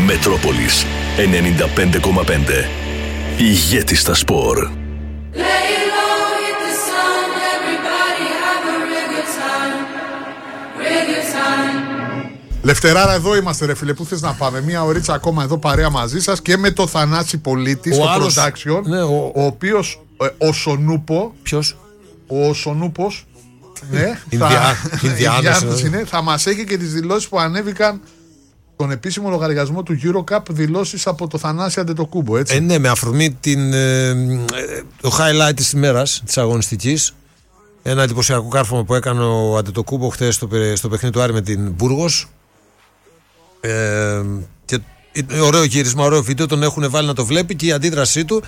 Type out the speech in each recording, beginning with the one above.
Μετρόπολης 95,5. Ηγέτης στα σπορ. Λευτεράρα, εδώ είμαστε ρε φίλε, πού θες να πάμε? Μία ωρίτσα ακόμα εδώ παρέα μαζί σας και με το Θανάση Πολίτη στο άλλος, production, ναι, ο οποίος ο Σονούπο. Ποιος? Ο Σονούπος. Ναι, Ινδιάνος είναι. Θα μας έχει και τις δηλώσεις που ανέβηκαν τον επίσημο λογαριασμό του Eurocup, δηλώσεις από το Θανάση Αντετοκούμπο, έτσι. Ναι, με αφορμή το highlight της ημέρας της αγωνιστικής. Ένα εντυπωσιακό κάρφωμα που έκανε ο Αντετοκούμπο χθες στο παιχνίδι του Άρη με την Μπούργος. Και ωραίο γύρισμα, ωραίο βίντεο, τον έχουν βάλει να το βλέπει και η αντίδρασή του,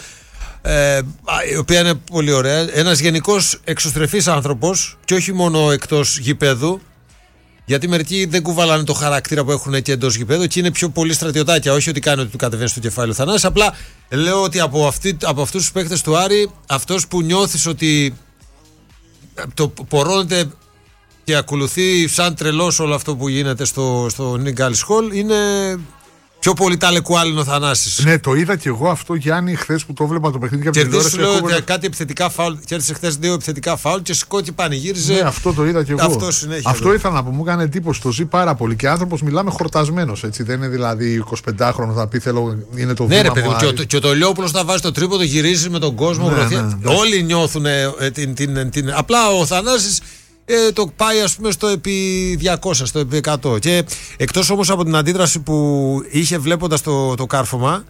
η οποία είναι πολύ ωραία. Ένας γενικός εξωστρεφής άνθρωπος και όχι μόνο εκτός γηπέδου, γιατί μερικοί δεν κουβαλάνε το χαρακτήρα που έχουν και εντός γηπέδου και είναι πιο πολύ στρατιωτάκια. Όχι ότι κάνει ότι του κατεβαίνει στο κεφάλι ο Θανάσης, απλά λέω ότι από αυτούς τους παίκτες του Άρη, αυτός που νιώθεις ότι το πορώνεται και ακολουθεί σαν τρελός όλο αυτό που γίνεται στο Νίγκαλς Χολ, είναι πιο πολύ ταλεκουάλινο ο Θανάσης. Ναι, το είδα και εγώ αυτό, Γιάννη, χθες που το βλέπα το παιχνίδι. Κερδίσει, λέω ότι κάτι επιθετικά φάουλ. Κέρδισε χθες 2 επιθετικά φάουλ και σηκώτη πανηγύριζε. Ναι, αυτό το είδα και εγώ. Αυτό ήθελα να πω, μου έκανε εντύπωση, το ζει πάρα πολύ. Και άνθρωπος, μιλάμε χορτασμένος, έτσι. Δεν είναι δηλαδή 25χρονος να πει θέλω, είναι το βήμα. Ναι, ρε παιδί, και ο Τολιόπουλος θα βάζει το τρίποντο, γυρίζει με τον κόσμο. Ναι. Όλοι νιώθουν την. Απλά ο Θανάσης το πάει ας πούμε στο επί 200, στο επί 100. Και εκτός όμως από την αντίδραση που είχε βλέποντας το κάρφωμα,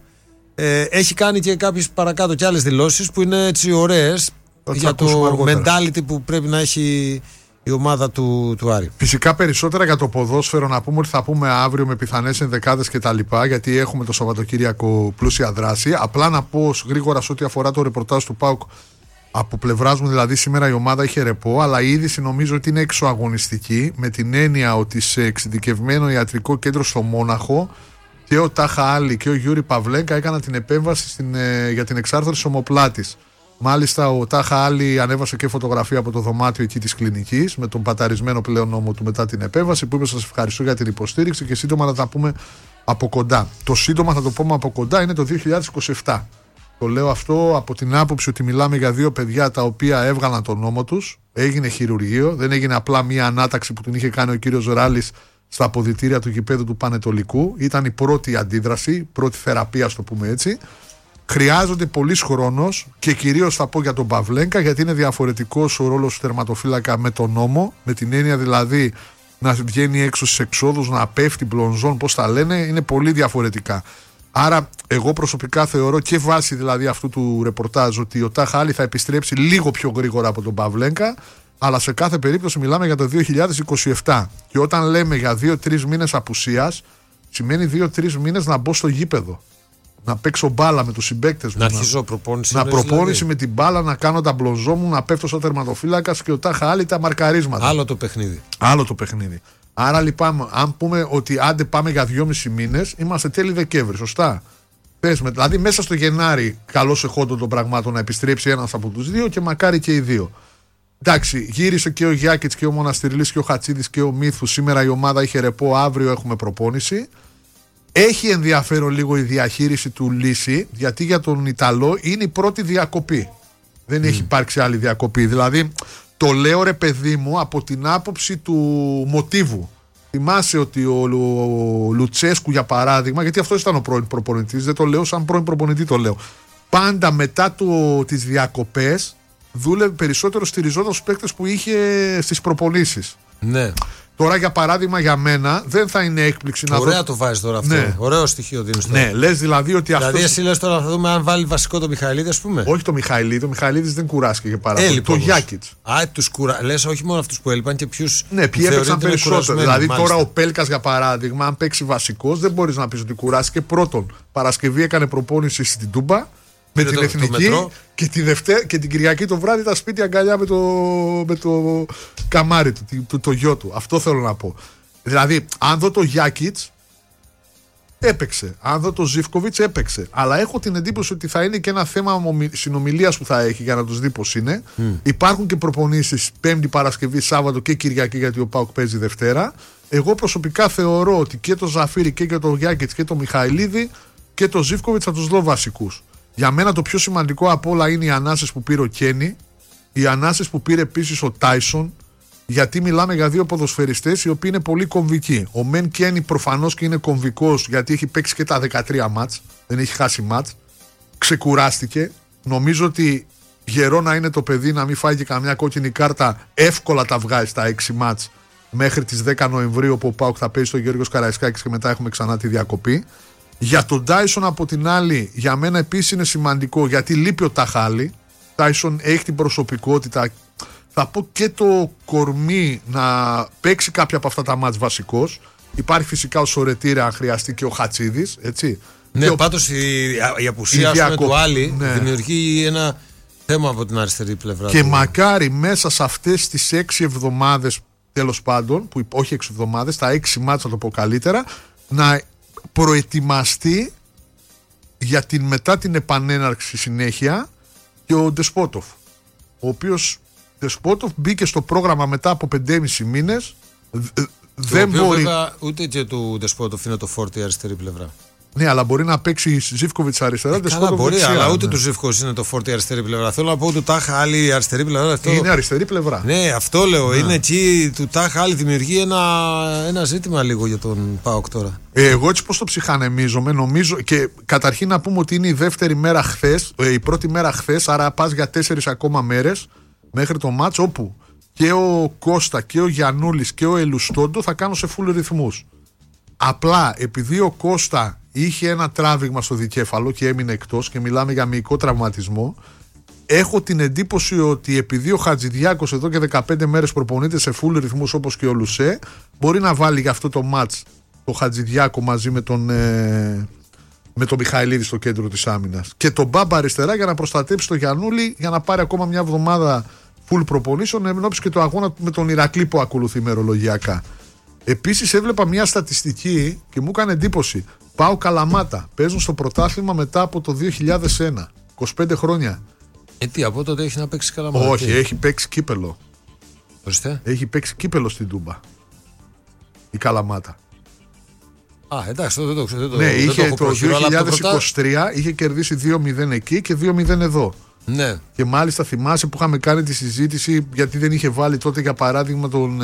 έχει κάνει και κάποιες παρακάτω και άλλες δηλώσεις που είναι έτσι ωραίες για το mentality που πρέπει να έχει η ομάδα του Άρη. Φυσικά περισσότερα για το ποδόσφαιρο να πούμε ότι θα πούμε αύριο με πιθανές ενδεκάδες και τα λοιπά, γιατί έχουμε το Σαββατοκύριακο πλούσια δράση. Απλά να πω γρήγορα σε ό,τι αφορά το ρεπορτάζ του ΠΑΟΚ. Από πλευράς μου δηλαδή σήμερα η ομάδα είχε ρεπό, αλλά η είδηση νομίζω ότι είναι εξωαγωνιστική, με την έννοια ότι σε εξειδικευμένο ιατρικό κέντρο στο Μόναχο και ο Τάχα Άλλη και ο Γιούρι Παυλέγκα έκαναν την επέμβαση για την εξάρθρωση ομοπλάτης. Μάλιστα ο Τάχα Άλλη ανέβασε και φωτογραφία από το δωμάτιο εκεί της κλινικής με τον παταρισμένο πλέον νόμο του μετά την επέμβαση, που είπε σας ευχαριστώ για την υποστήριξη και σύντομα θα τα πούμε από κοντά. Το σύντομα θα το πούμε από κοντά είναι το 2027. Το λέω αυτό από την άποψη ότι μιλάμε για 2 παιδιά τα οποία έβγαλαν τον νόμο τους, έγινε χειρουργείο, δεν έγινε απλά μία ανάταξη που την είχε κάνει ο κύριος Ράλης στα αποδυτήρια του γηπέδου του Πανετολικού. Ήταν η πρώτη αντίδραση, πρώτη θεραπεία, ας το πούμε έτσι. Χρειάζονται πολύς χρόνος και κυρίως θα πω για τον Παυλέγκα, γιατί είναι διαφορετικός ο ρόλος του τερματοφύλακα με τον νόμο, με την έννοια δηλαδή να βγαίνει έξω στις εξόδους, να πέφτει μπλονζόν, πώς τα λένε, είναι πολύ διαφορετικά. Άρα εγώ προσωπικά θεωρώ και βάσει δηλαδή αυτού του ρεπορτάζ ότι ο Τάχα Άλλη θα επιστρέψει λίγο πιο γρήγορα από τον Παυλέγκα, αλλά σε κάθε περίπτωση μιλάμε για το 2027. Και όταν λέμε για 2-3 μήνες απουσίας, σημαίνει 2-3 μήνες να μπω στο γήπεδο, να παίξω μπάλα με τους συμπαίκτες μου, να αρχίσω προπόνηση, δηλαδή. Με την μπάλα, να κάνω τα μπλονζό μου, να πέφτω σαν τερματοφύλακας και ο Τάχα Άλλη τα μαρκαρίσματα. Άλλο το παιχνίδι. Άρα λοιπόν, αν πούμε ότι άντε πάμε για 2,5 μήνες, είμαστε τέλη Δεκέμβρη, σωστά. Δηλαδή μέσα στο Γενάρη, καλώς εχόντων των πραγμάτων, να επιστρέψει ένας από τους δύο και μακάρι και οι δύο. Εντάξει, γύρισε και ο Γιάκητς και ο Μοναστηρλής και ο Χατσίδης και ο Μύθου. Σήμερα η ομάδα είχε ρεπό, αύριο έχουμε προπόνηση. Έχει ενδιαφέρον λίγο η διαχείριση του Λύση, γιατί για τον Ιταλό είναι η πρώτη διακοπή. Δεν έχει υπάρξει άλλη διακοπή. Δηλαδή, το λέω ρε παιδί μου από την άποψη του μοτίβου. Θυμάσαι ότι ο Λουτσέσκου για παράδειγμα, γιατί αυτός ήταν ο πρώην προπονητής, δεν το λέω σαν πρώην προπονητή, το λέω. Πάντα μετά τις διακοπές δούλευε περισσότερο, στηριζόταν στους παίκτες που είχε στις προπονήσεις. Ναι. Τώρα για παράδειγμα για μένα δεν θα είναι έκπληξη να δω. Ωραία το βάζεις τώρα αυτό. Ναι. Ωραίο στοιχείο δίνεις τώρα. Ναι, λες δηλαδή ότι αυτό. Δηλαδή εσύ λες τώρα θα δούμε αν βάλει βασικό το Μιχαηλίδη, ας πούμε. Όχι το Μιχαηλίδη, ο Μιχαηλίδης δεν κουράστηκε πάρα πολύ. Το Γιάκητς. Λες όχι μόνο αυτούς που έλειπαν και ποιους. Ναι, ποιοι έπαιξαν περισσότερο. Δηλαδή τώρα ο Πέλκας για παράδειγμα, αν παίξει βασικός, δεν μπορείς να πεις ότι κουράστηκε. Πρώτον, Παρασκευή έκανε προπόνηση στην Τούμπα με την Εθνική και την Κυριακή το βράδυ ήταν σπίτι αγκαλιά με το καμάρι του, το γιο του. Αυτό θέλω να πω. Δηλαδή, αν δω το Γιάκητς, έπαιξε. Αν δω το Ζίβκοβιτς, έπαιξε. Αλλά έχω την εντύπωση ότι θα είναι και ένα θέμα συνομιλίας που θα έχει για να τους δει πως είναι. Υπάρχουν και προπονήσεις Πέμπτη, Παρασκευή, Σάββατο και Κυριακή, γιατί ο ΠΑΟΚ παίζει Δευτέρα. Εγώ προσωπικά θεωρώ ότι και το Ζαφίρι και το Γιάκετς και το Μιχαηλίδη και το Ζίβκοβιτς θα τους δω βασικούς. Για μένα το πιο σημαντικό από όλα είναι οι ανάσες που πήρε ο Κένι, οι ανάσες που πήρε επίσης ο Τάισον, γιατί μιλάμε για δύο ποδοσφαιριστές οι οποίοι είναι πολύ κομβικοί. Ο Μεν Κένι προφανώς και είναι κομβικός γιατί έχει παίξει και τα 13 μάτς, δεν έχει χάσει μάτς, ξεκουράστηκε. Νομίζω ότι γερό να είναι το παιδί να μην φάει και καμιά κόκκινη κάρτα, εύκολα τα βγάζει στα 6 μάτς μέχρι τις 10 Νοεμβρίου που ο ΠΑΟΚ θα παίζει στο Γεώργιος Καραϊσκάκης και μετά έχουμε ξανά τη διακοπή. Για τον Τάισον από την άλλη, για μένα επίσης είναι σημαντικό γιατί λείπει ο Ταχάλη. Τάισον έχει την προσωπικότητα, θα πω και το κορμί να παίξει κάποια από αυτά τα μάτς βασικός. Υπάρχει φυσικά ο Σορετήρα αν χρειαστεί και ο Χατσίδης, έτσι. Ναι, πάντως η απουσία του Άλλη δημιουργεί ένα θέμα από την αριστερή πλευρά. Και μακάρι μέσα σε αυτές τις 6 εβδομάδες, τέλος πάντων, που όχι 6 εβδομάδες, τα 6 μάτς θα το πω καλύτερα, να προετοιμαστεί για την μετά την επανέναρξη συνέχεια και ο Ντεσπότοφ, ο οποίος Ντεσπότοφ μπήκε στο πρόγραμμα μετά από 5,5 μήνες. Δεν μπορεί. Βέβαια, ούτε και του Ντεσπότοφ είναι το φόρτι αριστερή πλευρά. Ναι, αλλά μπορεί να παίξει Ζίβκοβιτς αριστερά. Καλά, μπορεί, δεξιά, αλλά ούτε του Ζίβκοβιτς είναι το φόρτι αριστερή πλευρά. Θέλω να πω του Τάχα άλλη αριστερή πλευρά. Αυτό... Είναι αριστερή πλευρά. Ναι, αυτό λέω. Είναι εκεί του Τάχα άλλη δημιουργεί ένα ζήτημα λίγο για τον ΠΑΟΚ τώρα. Εγώ έτσι πώς το ψυχανεμίζομαι, νομίζω. Και καταρχήν να πούμε ότι είναι η δεύτερη μέρα χθες, η πρώτη μέρα χθες, άρα πας για 4 ακόμα μέρες μέχρι το μάτς, όπου και ο Κώστα και ο Γιαννούλης και ο Ελουστόντο θα κάνουν σε full ρυθμούς. Απλά επειδή ο Κώστα είχε ένα τράβηγμα στο δικέφαλο και έμεινε εκτός και μιλάμε για μυϊκό τραυματισμό, έχω την εντύπωση ότι επειδή ο Χατζηδιάκος εδώ και 15 μέρες προπονείται σε full ρυθμούς όπως και ο Λουσέ, μπορεί να βάλει για αυτό το μάτς το Χατζηδιάκο μαζί με τον Μιχαηλίδη στο κέντρο της άμυνας και τον Μπάμπα αριστερά για να προστατέψει τον Γιαννούλη για να πάρει ακόμα μια εβδομάδα full προπονήσεων ενώπιση και το αγώνα με τον Ηρακλή που ακολουθεί ημερολογιακά. Επίσης έβλεπα μια στατιστική και μου έκανε εντύπωση. Πάω Καλαμάτα, παίζουν στο πρωτάθλημα μετά από το 2001, 25 χρόνια. Τι, από τότε έχει να παίξει Καλαμάτα? Όχι, έχει παίξει κύπελο. Ορίστε. Έχει παίξει κύπελο στην Τούμπα η Καλαμάτα. Εντάξει, δεν το ναι, είχε το 2023 είχε κερδίσει 2-0 εκεί και 2-0 εδώ. Ναι. Και μάλιστα θυμάσαι που είχαμε κάνει τη συζήτηση γιατί δεν είχε βάλει τότε για παράδειγμα τον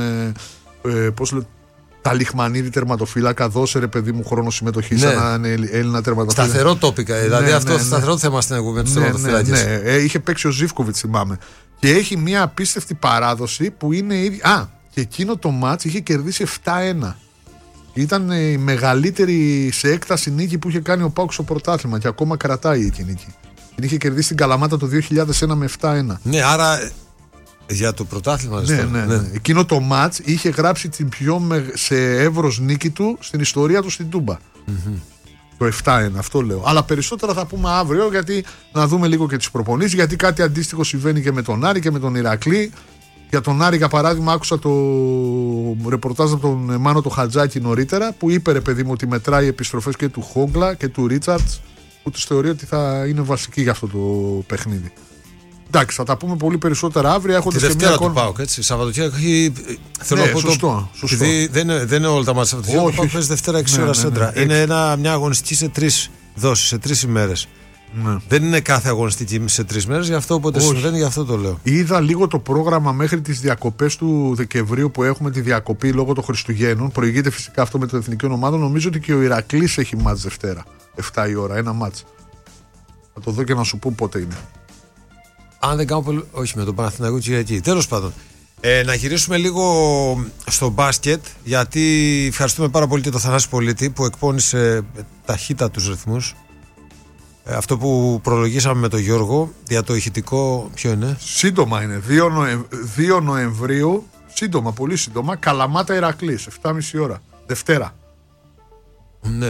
τα Λιχμανίδη τερματοφύλακα, δώσε ρε παιδί μου χρόνο συμμετοχή σαν έναν Έλληνα τερματοφύλακα. Σταθερό τόπικα, δηλαδή αυτό σταθερό θέμα στην εκπομπή του τερματοφύλακες. Ναι, είχε παίξει ο Ζίβκοβιτς, θυμάμαι. Και έχει μια απίστευτη παράδοση που είναι ήδη. Και εκείνο το μάτς είχε κερδίσει 7-1. Ήταν η μεγαλύτερη σε έκταση νίκη που είχε κάνει ο ΠΑΟΚ στο πρωτάθλημα και ακόμα κρατάει η νίκη. Την είχε κερδίσει την Καλαμάτα το 2001 με 7-1. Ναι, άρα για το πρωτάθλημα. Ναι. Εκείνο το μάτς είχε γράψει την πιο σε εύρος νίκη του στην ιστορία του στην Τούμπα. Το 7-1, αυτό λέω. Αλλά περισσότερα θα πούμε αύριο γιατί να δούμε λίγο και τις προπονήσεις. Γιατί κάτι αντίστοιχο συμβαίνει και με τον Άρη και με τον Ηρακλή. Για τον Άρη, για παράδειγμα, άκουσα το ρεπορτάζ από τον Μάνο το Χατζάκη νωρίτερα που είπε ρε παιδί μου ότι μετράει επιστροφές και του Χόγκλα και του Ρίτσαρτς που τους θεωρεί ότι θα είναι βασικοί για αυτό το παιχνίδι. Εντάξει, θα τα πούμε πολύ περισσότερα αύριο. Τη Δευτέρα του ΠΑΟΚ, έτσι. Σαββατοκύριακο έχει. Θέλω να πω σωστό. Δεν είναι όλα τα μάτια Σαββατοκύριακο. Ο ΠΑΟΚ παίζει Δευτέρα 6 ώρα σέντρα. Είναι μια αγωνιστική σε 3 δόσεις, σε 3 ημέρες. Ναι. Δεν είναι κάθε αγωνιστική σε 3 μέρες, γι' αυτό όποτε συμβαίνει, γι' αυτό το λέω. Είδα λίγο το πρόγραμμα μέχρι τις διακοπές του Δεκεμβρίου που έχουμε τη διακοπή λόγω των Χριστουγέννων. Προηγείται φυσικά αυτό με το εθνικό ομάδα. Νομίζω ότι και ο Ηρακλής έχει μάτς Δευτέρα. 7 η ώρα, ένα μάτς. Θα το δω και να σου πω πότε είναι. Αν δεν κάνω πολύ. Όχι, με τον Παναθηναϊκό Κυριακή. Τέλος πάντων. Να γυρίσουμε λίγο στο μπάσκετ, γιατί ευχαριστούμε πάρα πολύ και τον Θανάση Πολίτη που εκπώνησε ταχύτητα τους ρυθμούς. Αυτό που προλογίσαμε με τον Γιώργο για το ηχητικό, ποιο είναι? Σύντομα είναι. 2 Νοεμβρίου, σύντομα, πολύ σύντομα. Καλαμάτα Ηρακλής, 7,5 ώρα. Δευτέρα. Ναι.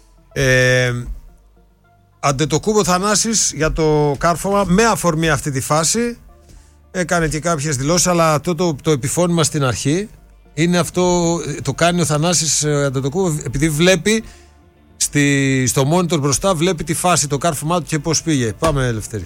Αντετοκούμπο Θανάσης για το κάρφωμα με αφορμή αυτή τη φάση. Έκανε και κάποιες δηλώσεις, αλλά το επιφώνημα στην αρχή είναι αυτό. Το κάνει ο Θανάσης Αντετοκούμπο επειδή βλέπει στο monitor μπροστά, βλέπει τη φάση, το κάρφωμά του και πώς πήγε. Πάμε, Ελευθερή.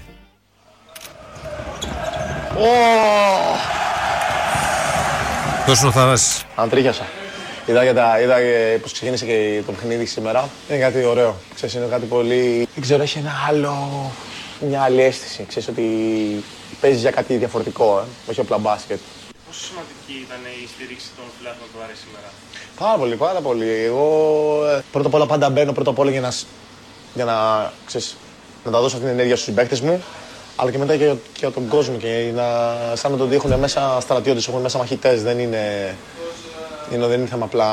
Oh. Τόσο είναι ο Θανάσης. Αντρίχιασα. Είδα πως ξεκίνησε και το παιχνίδι σήμερα. Είναι κάτι ωραίο. Ξέρεις, είναι κάτι πολύ. Δεν ξέρω, έχει μια άλλη αίσθηση. Ξέρεις ότι παίζεις για κάτι διαφορετικό, όχι απλά μπάσκετ. Πόσο σημαντική ήταν η στήριξη των φιλάθλων του Άρη σήμερα? Πάρα πολύ, πάρα πολύ. Εγώ πρώτα απ' όλα πάντα μπαίνω για να τα δώσω αυτή την ενέργεια στους συμπαίκτες μου, αλλά και μετά και για τον κόσμο και να αισθάνονται ότι έχουν μέσα στρατιώτες, έχουν μέσα μαχητές. Δεν είναι θέμα απλά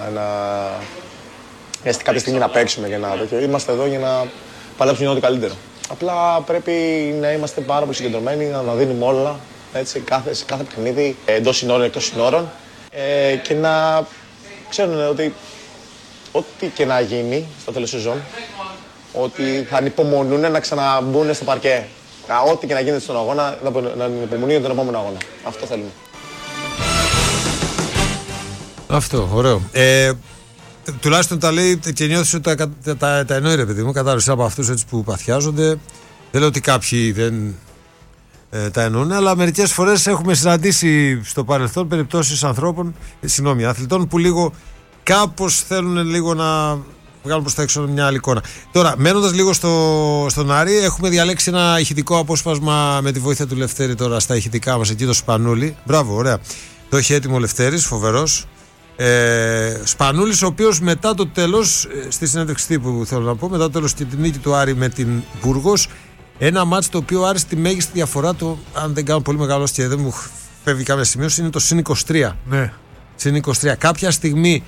κάποια στιγμή να παίξουμε και να τέτοιο. Είμαστε εδώ για να παλέψουμε ό,τι καλύτερο. Απλά πρέπει να είμαστε πάρα πολύ συγκεντρωμένοι, να δίνουμε όλα, έτσι, σε κάθε παιχνίδι, εντός συνόρων, εκτός συνόρων, και να ξέρουν ότι ό,τι και να γίνει στο τέλος σεζόν, ότι θα ανυπομονούν να ξαναμπούν στο παρκέ. Ό,τι και να γίνεται στον αγώνα, να ανυπομονούν τον επόμενο αγώνα. Αυτό θέλουμε. Αυτό, ωραίο. Τουλάχιστον τα λέει και νιώθεις ότι τα εννοεί, ρε παιδί μου. Κατάλαβες από αυτούς έτσι που παθιάζονται. Δεν λέω ότι κάποιοι δεν τα εννοούν, αλλά μερικές φορές έχουμε συναντήσει στο παρελθόν περιπτώσεις αθλητών που λίγο κάπως θέλουν λίγο να βγάλουν προς τα έξω μια άλλη εικόνα. Τώρα, μένοντας λίγο στον Άρη, έχουμε διαλέξει ένα ηχητικό απόσπασμα με τη βοήθεια του Λευτέρη τώρα στα ηχητικά μας, εκεί το Σπανούλη. Μπράβο, ωραία. Το έχει έτοιμο ο Λευτέρης, φοβερός. Σπανούλης, ο οποίος μετά το τέλος, στη συνέντευξη τύπου θέλω να πω, μετά το τέλος και την νίκη του Άρη με την Μπούργος, ένα μάτς το οποίο Άρη τη μέγιστη διαφορά του, αν δεν κάνω πολύ μεγάλο και δεν μου φεύγει κάποια σημείωση, είναι το συν 23. Ναι. Συν 23. Κάποια στιγμή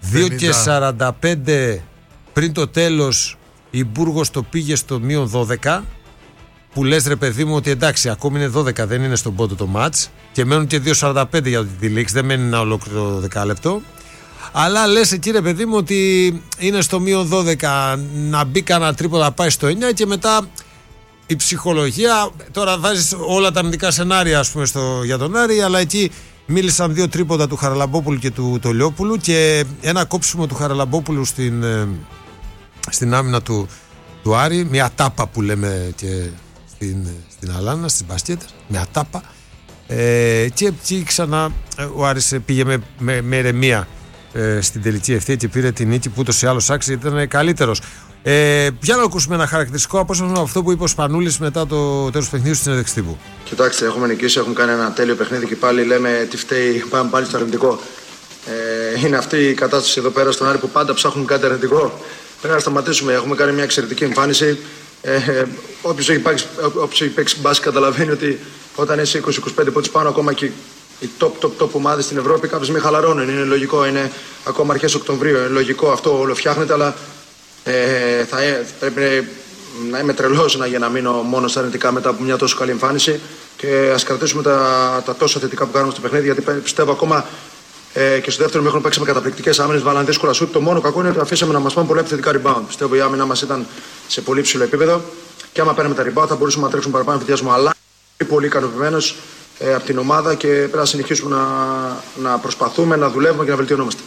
2:45 πριν το τέλος η Μπούργος το πήγε στο μείον 12, που λες, ρε παιδί μου, ότι εντάξει, ακόμη είναι 12, δεν είναι στον πόντο το μάτς και μένουν και 2:45 για τη λήξη, δεν μένει ένα ολόκληρο δεκάλεπτο. Αλλά λες εκεί, ρε παιδί μου, ότι είναι στο μείον 12, να μπει κανένα τρίποδα, να πάει στο 9 και μετά η ψυχολογία. Τώρα βάζεις όλα τα αρνητικά σενάρια, ας πούμε, για τον Άρη, αλλά εκεί μίλησαν 2 τρίποδα του Χαραλαμπόπουλου και του Τολιόπουλου και ένα κόψιμο του Χαραλαμπόπουλου στην άμυνα του Άρη, μια τάπα που λέμε και στην Αλάνα, στις μπασκέτες, μια τάπα, και ξανά ο Άρης πήγε με ηρεμία στην τελική ευθεία και πήρε την νίκη που ούτως ή άλλως άξιζε, ήταν καλύτερος. Για να ακούσουμε ένα χαρακτηριστικό απόσπασμα από αυτό που είπε ο Σπανούλης μετά το τέλος του παιχνιδιού στην συνέντευξη τύπου. Κοιτάξτε, έχουμε νικήσει, έχουμε κάνει ένα τέλειο παιχνίδι και πάλι λέμε τι φταίει, πάμε πάλι στο αρνητικό. Είναι αυτή η κατάσταση εδώ πέρα στον Άρη που πάντα ψάχνουν κάτι αρνητικό. Πρέπει να σταματήσουμε. Έχουμε κάνει μια εξαιρετική εμφάνιση. Όποιος έχει παίξει μπάσκετ καταλαβαίνει ότι όταν είσαι 20-25 πόντους πάνω, ακόμα και οι top ομάδες στην Ευρώπη κάποιες μην χαλαρώνουν. Είναι λογικό, είναι ακόμα αρχές Οκτωβρίου. Είναι λογικό, αυτό όλο φτιάχνεται, αλλά θα πρέπει να είμαι τρελός για να μείνω μόνο στα αρνητικά μετά από μια τόσο καλή εμφάνιση και ας κρατήσουμε τα τόσο θετικά που κάνουμε στο παιχνίδι, γιατί πιστεύω ακόμα και στο δεύτερο μήχρονο παίξαμε καταπληκτικές άμυνες, βάλανε δύσκολα σουτ. Το μόνο κακό είναι ότι αφήσαμε να μας πάνε πολλά επιθετικά rebound. Πιστεύω η άμυνα μας ήταν σε πολύ ψηλό επίπεδο και άμα παίρναμε τα rebound θα μπορούσαμε να τρέξουμε παραπάνω εμφυτιασμό. Αλλά είμαι πολύ ικανοποιημένος από την ομάδα και πρέπει να συνεχίσουμε να προσπαθούμε, να δουλεύουμε και να βελτιωνόμαστε.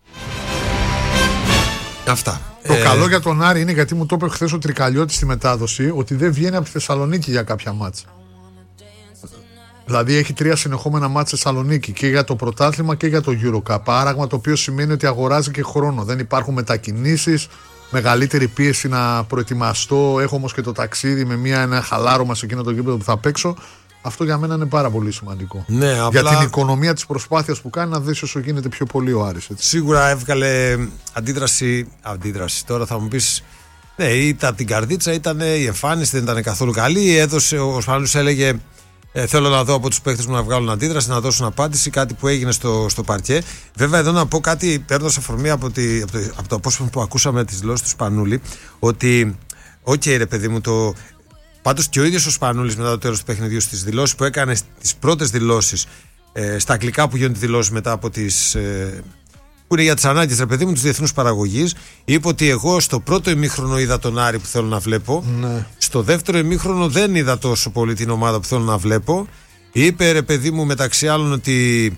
Αυτά. Το καλό για τον Άρη είναι, γιατί μου το είπε χθες ο Τρικαλιώτης στη μετάδοση, ότι δεν βγαίνει από τη Θεσσαλονίκη για κάποια μάτσα. Δηλαδή έχει 3 συνεχόμενα μάτς στη Θεσσαλονίκη και για το πρωτάθλημα και για το EuroCup. Πράγμα το οποίο σημαίνει ότι αγοράζει και χρόνο. Δεν υπάρχουν μετακινήσεις, μεγαλύτερη πίεση να προετοιμαστώ. Έχω όμως και το ταξίδι με ένα χαλάρωμα σε εκείνο το γήπεδο που θα παίξω. Αυτό για μένα είναι πάρα πολύ σημαντικό. Ναι, απλά για την οικονομία της προσπάθειας που κάνει, να δεις όσο γίνεται πιο πολύ ο Άρης. Έτσι. Σίγουρα έβγαλε αντίδραση. Τώρα θα μου πεις, ναι, ήταν από την καρδίτσα, ήταν η εμφάνιση, δεν ήταν καθόλου καλή. Έδωσε, ο Σπανούλης έλεγε, θέλω να δω από τους παίκτες μου να βγάλουν αντίδραση, να δώσουν απάντηση, κάτι που έγινε στο παρκέ. Βέβαια, εδώ να πω κάτι, παίρνοντας αφορμή από το απόσπασμα που ακούσαμε τις δηλώσεις του Σπανούλη, ότι, ρε παιδί μου, πάντως και ο ίδιος ο Σπανούλης μετά το τέλος του παιχνιδιού, στις δηλώσεις που έκανε, τις πρώτες δηλώσεις στα αγγλικά που γίνονται δηλώσεις μετά από τις. Που είναι για τις ανάγκες, ρε παιδί μου, της διεθνούς παραγωγής, είπε ότι εγώ στο πρώτο ημίχρονο είδα τον Άρη που θέλω να βλέπω. Ναι. Στο δεύτερο ημίχρονο δεν είδα τόσο πολύ την ομάδα που θέλω να βλέπω. Είπε, ρε παιδί μου, μεταξύ άλλων ότι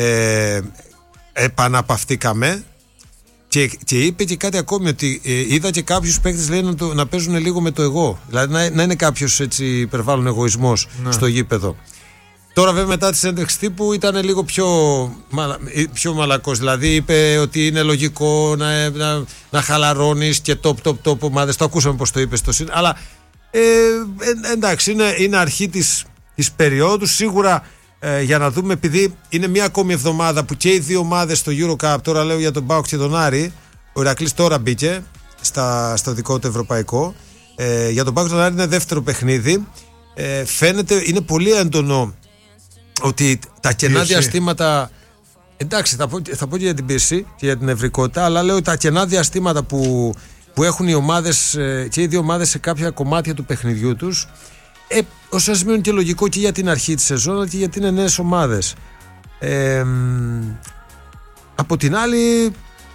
επαναπαυτήκαμε. Και είπε και κάτι ακόμη, ότι είδα και κάποιους παίκτες, λέει, να παίζουν λίγο με το εγώ. Δηλαδή να είναι κάποιος έτσι υπερβάλλον εγωισμός στο γήπεδο. Τώρα βέβαια μετά τη συνέντευξη τύπου ήταν λίγο πιο μαλακός. Δηλαδή είπε ότι είναι λογικό να χαλαρώνεις και top ομάδες. Το ακούσαμε πως το είπε στο σύν. Αλλά εντάξει, είναι αρχή της περίοδου. Σίγουρα για να δούμε, επειδή είναι μια ακόμη εβδομάδα που και οι δύο ομάδες στο EuroCup, τώρα λέω για τον ΠΑΟΚ και τον Άρη, ο Ηρακλής τώρα μπήκε στο δικό του ευρωπαϊκό. Για τον ΠΑΟΚ και τον Άρη είναι δεύτερο παιχνίδι. Φαίνεται, είναι πολύ έντονο ότι τα κενά διαστήματα. Εντάξει, θα πω και για την πίεση και για την ευρικότητα, αλλά λέω τα κενά διαστήματα που έχουν οι ομάδες και οι δύο ομάδες σε κάποια κομμάτια του παιχνιδιού τους, ως ένα σημείο είναι και λογικό και για την αρχή της σεζόν, αλλά και γιατί είναι νέες ομάδες. Από την άλλη,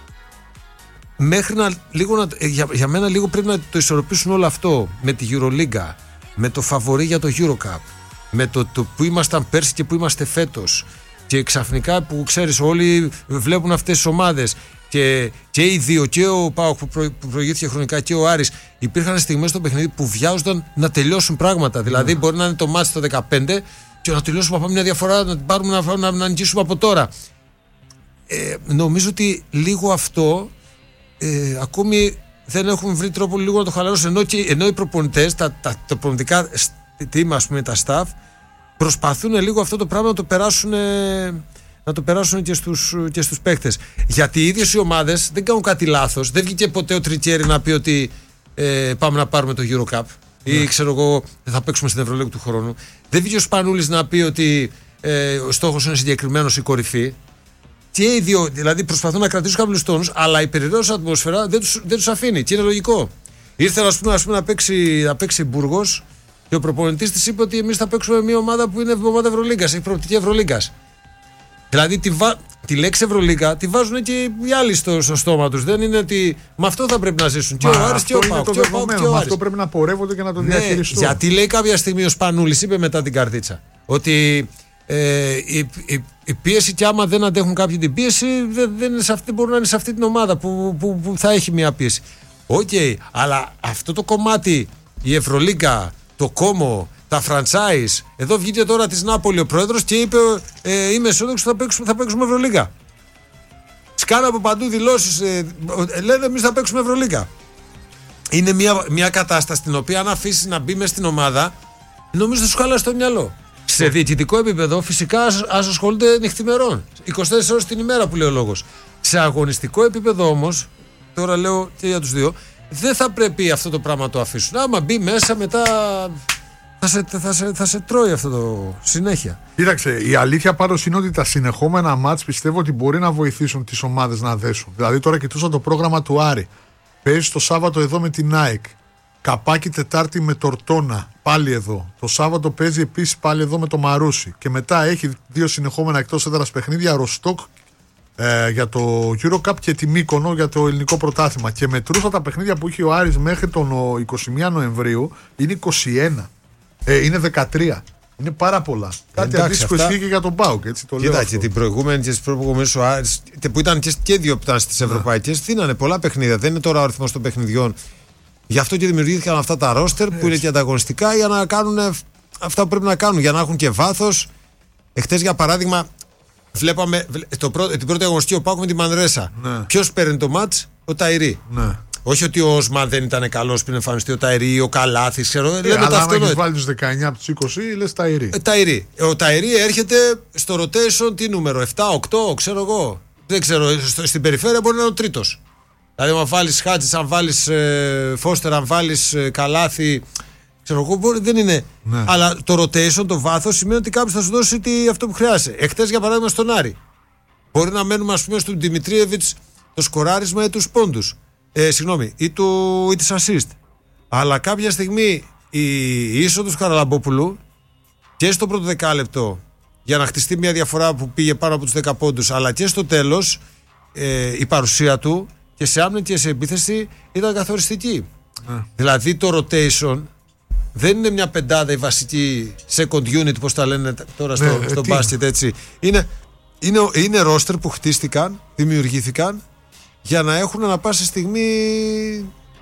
για μένα λίγο πρέπει να το ισορροπήσουν όλο αυτό με τη EuroLiga, με το φαβορί για το EuroCup, με το που ήμασταν πέρσι και που είμαστε φέτος, και ξαφνικά που ξέρεις όλοι βλέπουν αυτές τις ομάδες και οι δύο, και ο ΠΑΟΚ που προηγήθηκε χρονικά και ο Άρης, υπήρχαν στιγμές στο παιχνίδι που βιάζονταν να τελειώσουν πράγματα. Δηλαδή μπορεί να είναι το μάτς το 15 και να τελειώσουμε από μια διαφορά, να την πάρουμε να νικήσουμε από τώρα. Νομίζω ότι λίγο αυτό ακόμη δεν έχουν βρει τρόπο λίγο να το χαλαρώσουν, ενώ οι προπονητές, τα προπονητικά team, ας πούμε, τα staff, προσπαθούν λίγο αυτό το πράγμα να το περάσουν και στους παίκτες. Γιατί οι ίδιες οι ομάδες δεν κάνουν κάτι λάθος. Δεν βγήκε ποτέ ο Τρικέρι να πει ότι πάμε να πάρουμε το EuroCup ή ξέρω εγώ θα παίξουμε στην Ευρωλίγα του χρόνου. Δεν βγήκε ο Σπανούλης να πει ότι ο στόχος είναι συγκεκριμένος, η κορυφή. Και οι δύο δηλαδή προσπαθούν να κρατήσουν κάποιους τόνους, αλλά η περιραίωσα ατμόσφαιρα δεν τους αφήνει. Και είναι λογικό. Ήρθε ας πούμε, να παίξει Μπούργος και ο προπονητής της είπε ότι εμείς θα παίξουμε μια ομάδα που είναι ομάδα Ευρωλίγκας, έχει προοπτική Ευρωλίγκας. Δηλαδή τη λέξη Ευρωλίγκα τη βάζουν και οι άλλοι στο στόμα τους. Δεν είναι ότι με αυτό θα πρέπει να ζήσουν. Και ο Άρης και ο ΠΑΟΚ. Με αυτό πρέπει να πορεύονται και να το διαχειριστούν. Γιατί λέει κάποια στιγμή ο Σπανούλης, είπε μετά την Καρδίτσα, ότι η πίεση, και άμα δεν αντέχουν κάποιοι την πίεση, δεν μπορούν να είναι σε αυτή την ομάδα που θα έχει μια πίεση. Οκ, αλλά αυτό το κομμάτι, η Ευρωλίγκα, το κόμμο, τα franchise. Εδώ βγήκε τώρα της Νάπολη ο πρόεδρος και είπε είμαι αισιόδοξος, θα παίξουμε Ευρωλίγα. Σκάνε από παντού δηλώσεις, λένε εμείς θα παίξουμε Ευρωλίγα. Είναι μια κατάσταση την οποία αν αφήσεις να μπει μες στην ομάδα, νομίζω θα σου χαλάσει το μυαλό. Σε διοικητικό επίπεδο φυσικά ας ασχολούνται νυχθημερών, 24 ώρες την ημέρα που λέει ο λόγος. Σε αγωνιστικό επίπεδο όμως, τώρα λέω και για τους δύο, δεν θα πρέπει αυτό το πράγμα να το αφήσουν. Άμα μπει μέσα μετά θα σε τρώει αυτό το συνέχεια. Κοίταξε, η αλήθεια πάντως είναι ότι τα συνεχόμενα μάτς πιστεύω ότι μπορεί να βοηθήσουν τις ομάδες να δέσουν. Δηλαδή τώρα κοιτούσα το πρόγραμμα του Άρη. Παίζει το Σάββατο εδώ με την ΑΕΚ. Καπάκι Τετάρτη με Τορτώνα. Πάλι εδώ. Το Σάββατο παίζει επίσης πάλι εδώ με το Μαρούσι. Και μετά έχει δύο συνεχόμενα εκτός έδρας παιχνίδια, Ροστόκ για το EuroCup και τη Μύκονο για το ελληνικό πρωτάθλημα. Και μετρούσα τα παιχνίδια που είχε ο Άρης μέχρι τον 21 Νοεμβρίου, είναι 21. Είναι 13. Είναι πάρα πολλά. Κάτι αντίστοιχο ισχύει και για τον ΠΑΟΚ. Κοίτα, και την προηγούμενη και τις προηγούμενες ο Άρης, που ήταν και δύο που ήταν στις ευρωπαϊκές, δίνανε πολλά παιχνίδια. Δεν είναι τώρα ο αριθμός των παιχνιδιών. Γι' αυτό και δημιουργήθηκαν αυτά τα ρόστερ που είναι και ανταγωνιστικά για να κάνουν αυτά που πρέπει να κάνουν, για να έχουν και βάθος. Εχθές, για παράδειγμα, βλέπαμε την πρώτη αγωνιστική ο ΠΑΟΚ με τη Μανρέσα. Ναι. Ποιος παίρνει το μάτς? Ο Ταϊρή. Ναι. Όχι ότι ο Όσμαν δεν ήταν καλός πριν εμφανιστεί, ο Ταϊρή, ο Καλάθης, ξέρω. Αλλά αν έχεις βάλει τους 19 από τους 20, λες Ταϊρή. Ταϊρή. Ο Ταϊρή έρχεται στο rotation τι νούμερο, 7, 8, ξέρω εγώ. Δεν ξέρω, στην περιφέρεια μπορεί να είναι ο τρίτος. Δηλαδή, αν βάλεις Χάτζης, αν βάλεις Φώστερ, αν βάλεις Καλάθη, ξέρω εγώ, δεν είναι. Ναι. Αλλά το rotation, το βάθος, σημαίνει ότι κάποιος θα σου δώσει αυτό που χρειάζεσαι. Εχθές, για παράδειγμα, στον Άρη. Μπορεί να μένουμε, ας πούμε, στον Δημητρίεβιτς το σκοράρισμα ή τους πόντους. Ή της assist. Αλλά κάποια στιγμή η είσοδος Χαραλαμπόπουλου και στο πρώτο δεκάλεπτο για να χτιστεί μια διαφορά που πήγε πάνω από τους 10 πόντους, αλλά και στο τέλος η παρουσία του και σε άμυνα και σε επίθεση ήταν καθοριστική. Δηλαδή το rotation δεν είναι μια πεντάδα η βασική second unit, πώς τα λένε τώρα στο μπάσκετ, έτσι. Είναι roster που χτίστηκαν, δημιουργήθηκαν για να έχουν ανα πάσα στιγμή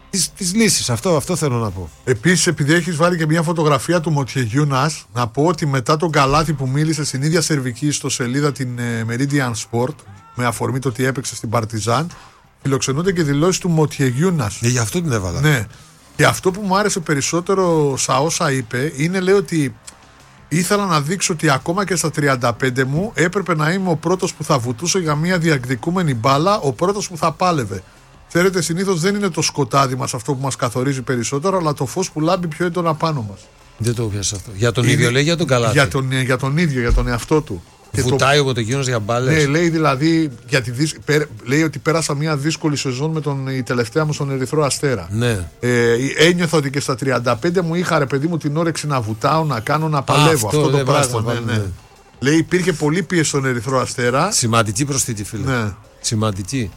τις λύσεις. Αυτό θέλω να πω. Επίσης, επειδή έχεις βάλει και μια φωτογραφία του Μοτιεγιούνας, να πω ότι μετά τον καλάθι που μίλησε στην ίδια σερβική ιστοσελίδα την Meridian Sport, με αφορμή το ότι έπαιξε στην Παρτιζάν, φιλοξενούνται και δηλώσεις του Μοτιεγιούνας. Γι' αυτό την έβαλα. Ναι. Και αυτό που μου άρεσε περισσότερο στα όσα είπε είναι, λέει, ότι ήθελα να δείξω ότι ακόμα και στα 35 μου έπρεπε να είμαι ο πρώτος που θα βουτούσε για μια διεκδικούμενη μπάλα, ο πρώτος που θα πάλευε. Ξέρετε, συνήθως δεν είναι το σκοτάδι μας αυτό που μας καθορίζει περισσότερο, αλλά το φως που λάμπει πιο έντονα πάνω μας. Δεν το πιάσα αυτό. Για τον ίδιο λέει, για τον καλάθι. Για τον ίδιο, για τον εαυτό του. Βουτάει ο Μοτιεγιούνας για μπάλες. Ναι, λέει δηλαδή, λέει ότι πέρασα μια δύσκολη σεζόν με η τελευταία μου στον Ερυθρό Αστέρα. Ναι. Ένιωθα ότι και στα 35 μου είχα, ρε παιδί μου, την όρεξη να βουτάω, να κάνω, να παλεύω. Αυτό το πράγμα. Ναι. Λέει, υπήρχε πολύ πίεση στον Ερυθρό Αστέρα. Σημαντική προσθήκη, φίλε. Ναι. Σημαντική.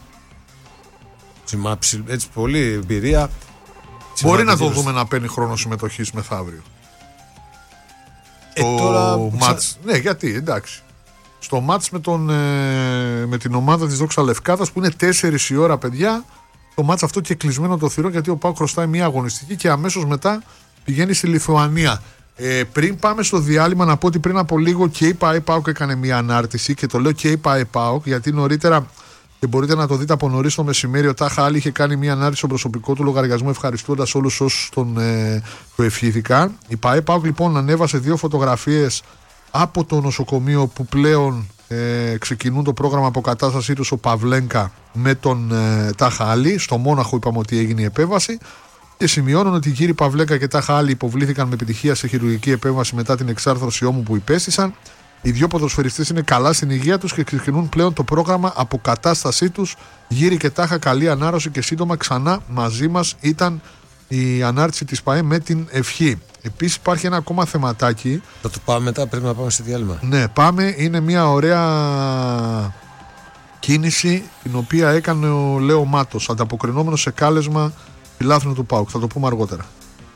Έτσι, πολύ εμπειρία. Μπορεί να το δούμε να παίρνει χρόνο συμμετοχής μεθαύριο. Τώρα... Ναι, γιατί, εντάξει. Στο μάτς με την ομάδα της Δόξα Λευκάδας, που είναι 4 η ώρα, παιδιά, το μάτς αυτό και κλεισμένο το θυρό, γιατί ο ΠΑΟΚ χρωστάει μια αγωνιστική και αμέσως μετά πηγαίνει στη Λιθουανία. Πριν πάμε στο διάλειμμα, να πω ότι πριν από λίγο και η ΠΑΟΚ έκανε μια ανάρτηση, και το λέω και η ΠΑΟΚ γιατί νωρίτερα, και μπορείτε να το δείτε από νωρίς το μεσημέρι, ο Τάχα Άλλη είχε κάνει μια ανάρτηση στο προσωπικό του λογαριασμό, ευχαριστώντας όλους όσους το ευχήθηκαν. Η ΠΑΟΚ λοιπόν ανέβασε 2 φωτογραφίες από το νοσοκομείο που πλέον ξεκινούν το πρόγραμμα αποκατάστασή τους, ο Παυλένκα με τον Τάχα Άλλη. Στο Μόναχο είπαμε ότι έγινε η επέμβαση, και σημειώνουν ότι οι κύριοι Παυλένκα και Τάχα Άλλη υποβλήθηκαν με επιτυχία σε χειρουργική επέμβαση μετά την εξάρθρωση ώμου που υπέστησαν. Οι 2 ποδοσφαιριστές είναι καλά στην υγεία τους και ξεκινούν πλέον το πρόγραμμα αποκατάστασή τους. Γύρι και Τάχα, καλή ανάρρωση και σύντομα ξανά μαζί μας, ήταν η ανάρτηση της ΠΑΕ με την ευχή. Επίσης υπάρχει ένα ακόμα θεματάκι. Θα το πάμε μετά, πρέπει να πάμε στη διάλειμμα. Ναι, πάμε. Είναι μια ωραία κίνηση την οποία έκανε ο Λέο Μάτος, ανταποκρινόμενος σε κάλεσμα φιλάθλου του ΠΑΟΚ. Θα το πούμε αργότερα.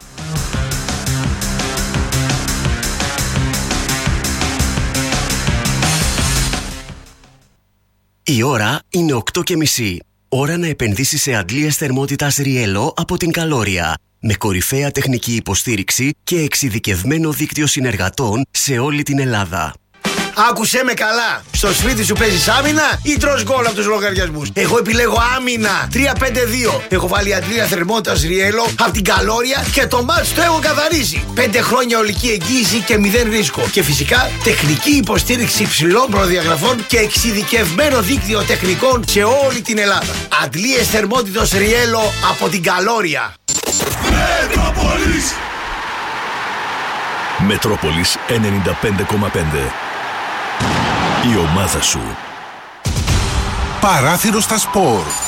Η ώρα είναι 8:30. Ώρα να επενδύσεις σε αντλίες θερμότητας Riello από την Καλόρια. Με κορυφαία τεχνική υποστήριξη και εξειδικευμένο δίκτυο συνεργατών σε όλη την Ελλάδα. Άκουσέ με καλά. Στο σπίτι σου παίζεις άμυνα ή τρως γκολ από τους λογαριασμούς? Εγώ επιλέγω άμυνα. 3-5-2. Έχω βάλει αντλία θερμότητας Riello από την Καλόρια και το μάτς το έχω καθαρίσει. 5 χρόνια ολική εγγύηση και 0 ρίσκο. Και φυσικά τεχνική υποστήριξη υψηλών προδιαγραφών και εξειδικευμένο δίκτυο τεχνικών σε όλη την Ελλάδα. Αντλίες θερμότητας Riello από την Καλόρια. Μετρόπολης 95,5. Η ομάδα σου. Παράθυρο στα σπορ.